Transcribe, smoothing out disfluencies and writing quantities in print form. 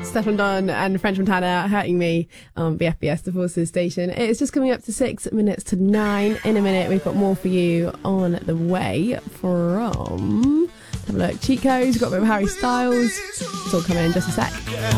Stefflon Don and French Montana, Hurting Me on BFBS, the Forces station. It's just coming up to 6 minutes to 9. In a minute, we've got more for you on the way from... Have a look. Cheat Codes, we've got a bit of Harry Styles. It's all coming in just a sec.